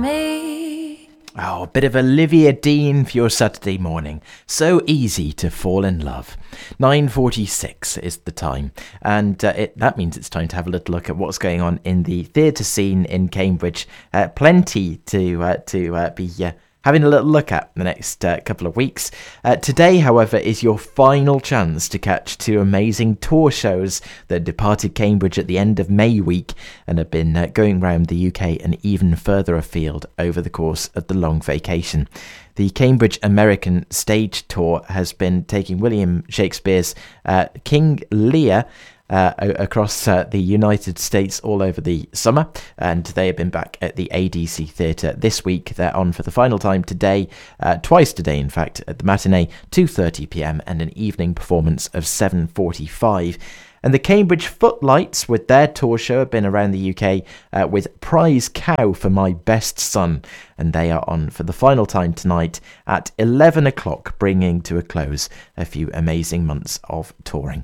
Me. Oh, a bit of Olivia Dean for your Saturday morning. So easy to fall in love. 9:46 is the time, and that means it's time to have a little look at what's going on in the theatre scene in Cambridge. Plenty to be having a little look at the next couple of weeks. Today, however, is your final chance to catch two amazing tour shows that departed Cambridge at the end of May week and have been going round the UK and even further afield over the course of the long vacation. The Cambridge American Stage Tour has been taking William Shakespeare's King Lear across the United States all over the summer, and they have been back at the ADC Theatre this week. They're on for the final time today, twice today in fact, at the matinee 2:30pm and an evening performance of 7:45. And the Cambridge Footlights, with their tour show, have been around the UK with Prize Cow for My Best Son, and they are on for the final time tonight at 11 o'clock, bringing to a close a few amazing months of touring.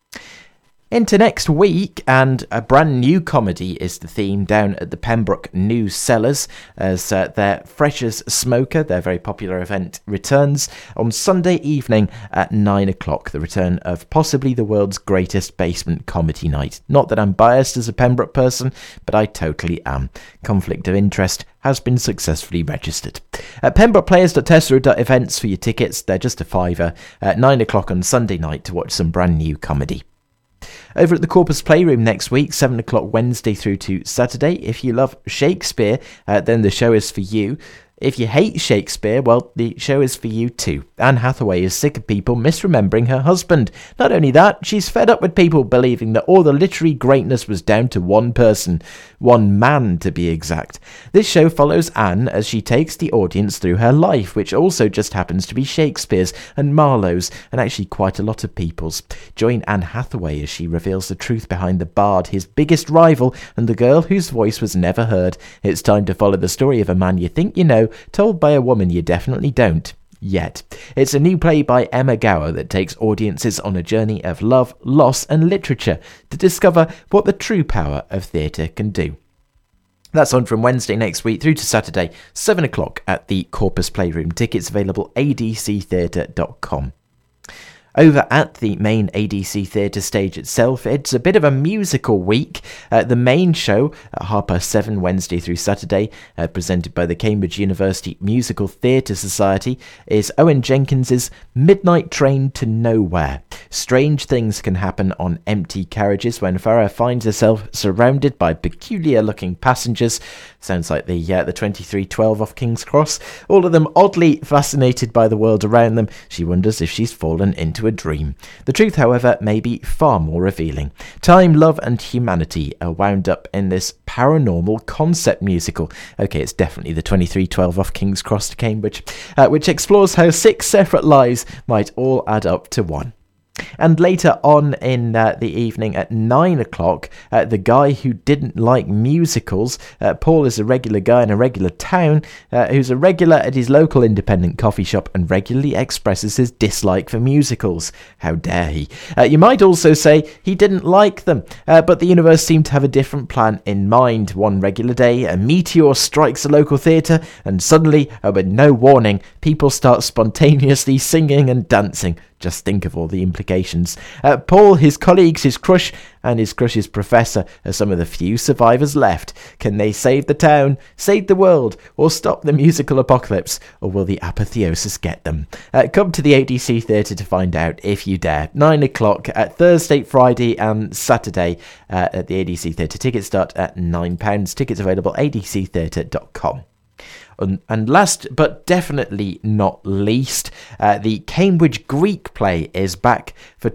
Into next week, and a brand new comedy is the theme down at the Pembroke News Cellars as their Freshers Smoker, their very popular event, returns on Sunday evening at 9 o'clock. The return of possibly the world's greatest basement comedy night. Not that I'm biased as a Pembroke person, but I totally am. Conflict of interest has been successfully registered. At pembrokeplayers.tesoro.events for your tickets. They're just a £5 at 9 o'clock on Sunday night to watch some brand new comedy. Over at the Corpus Playroom next week, 7 o'clock Wednesday through to Saturday. If you love Shakespeare, then the show is for you. If you hate Shakespeare, well, the show is for you too. Anne Hathaway is sick of people misremembering her husband. Not only that, she's fed up with people believing that all the literary greatness was down to one person. One man, to be exact. This show follows Anne as she takes the audience through her life, which also just happens to be Shakespeare's and Marlowe's, and actually quite a lot of people's. Join Anne Hathaway as she reveals the truth behind the bard, his biggest rival, and the girl whose voice was never heard. It's time to follow the story of a man you think you know, told by a woman you definitely don't. Yet. It's a new play by Emma Gower that takes audiences on a journey of love, loss and literature to discover what the true power of theatre can do. That's on from Wednesday next week through to Saturday, 7 o'clock at the Corpus Playroom. Tickets available adctheatre.com. Over at the main ADC Theatre stage itself, it's a bit of a musical week. The main show at 7:30 Wednesday through Saturday, presented by the Cambridge University Musical Theatre Society, is Owen Jenkins's Midnight Train to Nowhere. Strange things can happen on empty carriages when Farah finds herself surrounded by peculiar-looking passengers. Sounds like the 2312 off King's Cross. All of them oddly fascinated by the world around them. She wonders if she's fallen into a dream. The truth, however, may be far more revealing. Time, love and humanity are wound up in this paranormal concept musical. Okay, it's definitely the 2312 off King's Cross to Cambridge, which explores how 6 separate lives might all add up to one. And later on in the evening at 9 o'clock, The Guy Who Didn't Like Musicals. Paul is a regular guy in a regular town who's a regular at his local independent coffee shop and regularly expresses his dislike for musicals. How dare he? You might also say he didn't like them, but the universe seemed to have a different plan in mind. One regular day, a meteor strikes a local theatre, and suddenly, with no warning, people start spontaneously singing and dancing. Just think of all the implications. Paul, his colleagues, his crush, and his crush's professor are some of the few survivors left. Can they save the town, save the world, or stop the musical apocalypse? Or will the apotheosis get them? Come to the ADC Theatre to find out if you dare. 9 o'clock at Thursday, Friday and Saturday at the ADC Theatre. Tickets start at £9. Tickets available adctheatre.com. And last but definitely not least, the Cambridge Greek play is back for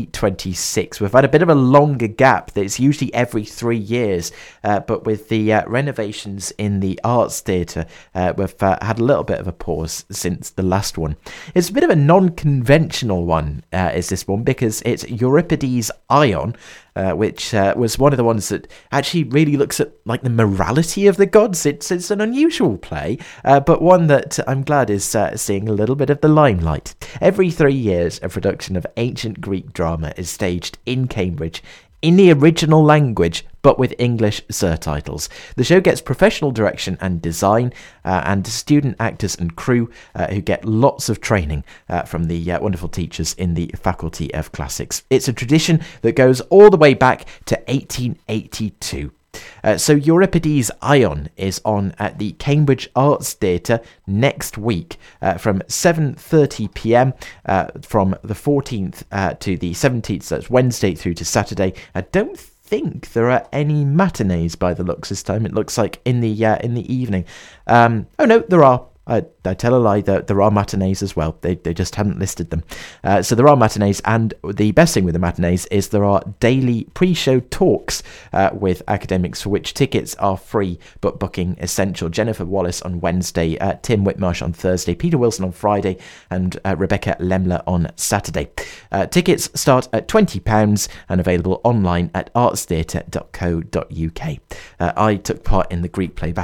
2026. We've had a bit of a longer gap. It's usually every 3 years, but with the renovations in the Arts Theatre, we've had a little bit of a pause since the last one. It's a bit of a non-conventional one, is this one, because it's Euripides' Ion, which was one of the ones that actually really looks at like the morality of the gods. It's an unusual play, but one that I'm glad is seeing a little bit of the limelight. Every 3 years, a production of ancient Greek drama is staged in Cambridge in the original language, but with English surtitles. The show gets professional direction and design, and student actors and crew who get lots of training from the wonderful teachers in the Faculty of Classics. It's a tradition that goes all the way back to 1882. So Euripides Ion is on at the Cambridge Arts Theatre next week from 7:30 p.m. From the 14th to the 17th, so that's Wednesday through to Saturday. I don't think there are any matinees by the looks this time. It looks like in the evening. Oh no, there are. I tell a lie, there are matinees as well. They just hadn't listed them. So there are matinees, and the best thing with the matinees is there are daily pre-show talks with academics for which tickets are free but booking essential. Jennifer Wallace on Wednesday, Tim Whitmarsh on Thursday, Peter Wilson on Friday, and Rebecca Lemler on Saturday. Tickets start at £20 and available online at artstheatre.co.uk. I took part in the Greek play